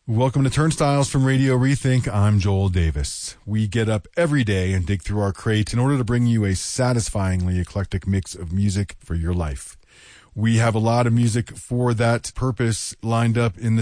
Welcome to Turnstiles from Radio Rethink. I'm Joel Davis. We get up every day and dig through our crate in order to bring you a satisfyingly eclectic mix of music for your life. We have a lot of music for that purpose lined up in the